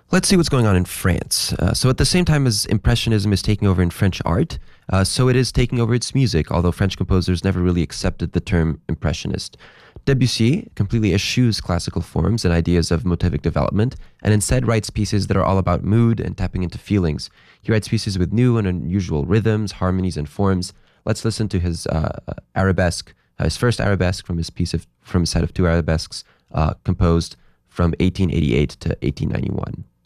Let's see what's going on in France. So, at the same time as Impressionism is taking over in French art, so it is taking over its music, although French composers never really accepted the term Impressionist. Debussy completely eschews classical forms and ideas of motivic development, and instead writes pieces that are all about mood and tapping into feelings. He writes pieces with new and unusual rhythms, harmonies, and forms. Let's listen to his arabesque, his first arabesque from his set of two arabesques composed from 1888 to 1891.